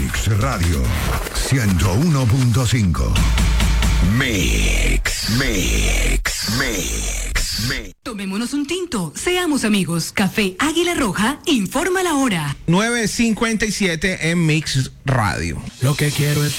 Mix Radio 101.5. Mix. Tomémonos un tinto, seamos amigos. Café Águila Roja informa la hora. 9:57 en Mix Radio. Lo que quiero es